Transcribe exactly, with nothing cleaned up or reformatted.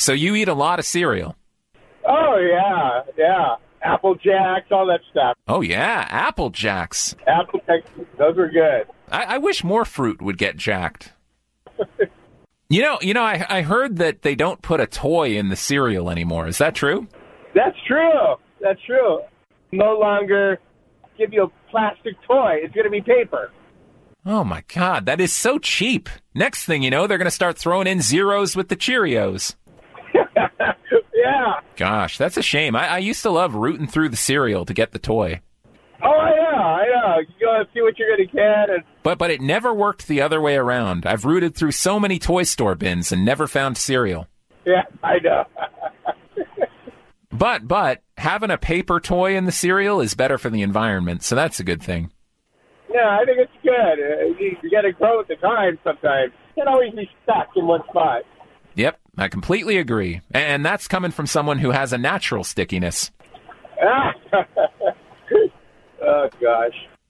So you eat a lot of cereal. Oh, yeah, yeah. Apple Jacks, all that stuff. Oh, yeah, Apple Jacks. Apple Jacks, those are good. I, I wish more fruit would get jacked. you know, you know, I, I heard that they don't put a toy in the cereal anymore. Is that true? That's true. That's true. No longer give you a plastic toy. It's going to be paper. Oh, my God. That is so cheap. Next thing you know, they're going to start throwing in zeros with the Cheerios. Yeah. Gosh, that's a shame. I, I used to love rooting through the cereal to get the toy. Oh, yeah, I know. You go and see what you're going to get. And... But but it never worked the other way around. I've rooted through so many toy store bins and never found cereal. Yeah, I know. but but having a paper toy in the cereal is better for the environment, so that's a good thing. Yeah, I think it's good. Uh, you you got to grow with the times sometimes. You can't always be stuck in one spot. Yep, I completely agree. And that's coming from someone who has a natural stickiness. Oh, gosh.